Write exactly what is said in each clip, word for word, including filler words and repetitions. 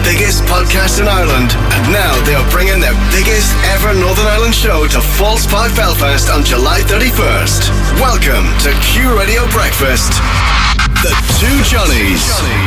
biggest podcast in Ireland, and now they are bringing their biggest ever Northern Ireland show to Falls Park, Belfast on July thirty-first. Welcome to Q Radio Breakfast. The Two Johnnies.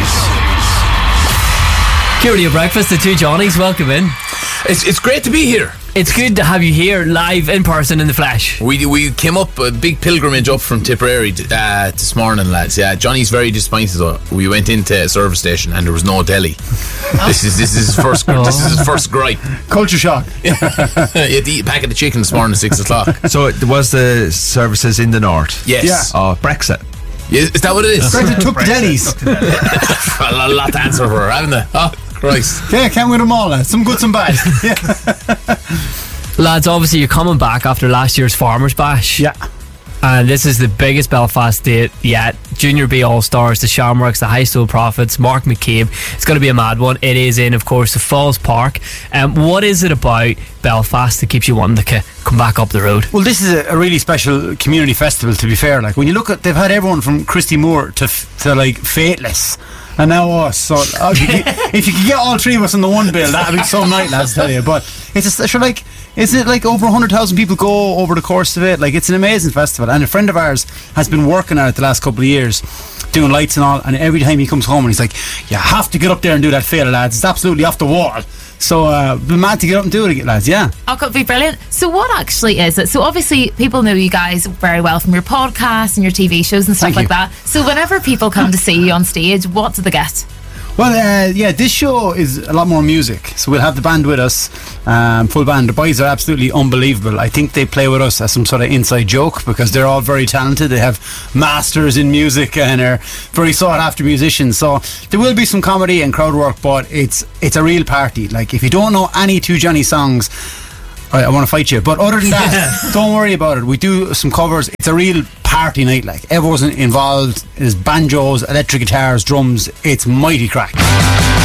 Q Radio Breakfast, the Two Johnnies, welcome in. It's it's great to be here. It's good to have you here live in person in the flesh. We we came up a big pilgrimage up from Tipperary uh, this morning, lads. Yeah, Johnny's very disappointed though. We went into a service station and there was no deli. This is this is his first oh. this is his first gripe. Culture shock. You had to eat a packet of chicken this morning at six o'clock. So it was the services in the north. Yes. Yeah. Oh, Brexit. Yeah, is that what it is? Brexit took the delis. A lot to answer for, haven't they? Oh, Christ. Yeah, can't win them all. Now. Some good, some bad. Lads, obviously you're coming back after last year's Farmers Bash. Yeah. And this is the biggest Belfast date yet. Junior B All-Stars, the Shamrocks, the High School Prophets, Mark McCabe. It's going to be a mad one. It is in, of course, the Falls Park. Um, what is it about Belfast that keeps you wanting to come back up the road? Well, this is a, a really special community festival, to be fair. Like, when you look at, they've had everyone from Christy Moore to, to like, Fateless. And now us. So uh, if, you get, if you could get all three of us in the one bill, that'd be some night, lads, tell you. But it's a, sure, like, isn't it like over one hundred thousand people go over the course of it? Like, it's an amazing festival. And a friend of ours has been working at it the last couple of years, doing lights and all. And every time he comes home and he's like, you have to get up there and do that fail, lads. It's absolutely off the wall. So, uh, be mad to get up and do it again, lads, yeah. Oh, could be brilliant. So what actually is it? So obviously people know you guys very well from your podcasts and your T V shows and stuff Thank like you. that. So whenever people come to see you on stage, what do they get? Well, uh, yeah, this show is a lot more music. So we'll have the band with us, um, full band. The boys are absolutely unbelievable. I think they play with us as some sort of inside joke because they're all very talented. They have masters in music and are very sought after musicians. So there will be some comedy and crowd work, but it's it's a real party. Like, if you don't know any Two Johnny songs, I, I want to fight you. But other than that, don't worry about it. We do some covers. It's a real party night. Like, everyone's involved. There's banjos, electric guitars, drums. It's mighty crack.